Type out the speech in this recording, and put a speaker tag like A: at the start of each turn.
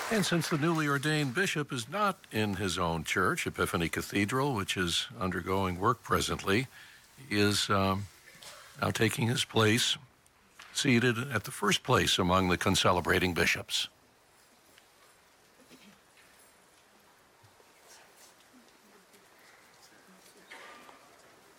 A: And since the newly ordained bishop is not in his own church, Epiphany Cathedral, which is undergoing work presently, he is now taking his place, seated at the first place among the concelebrating bishops.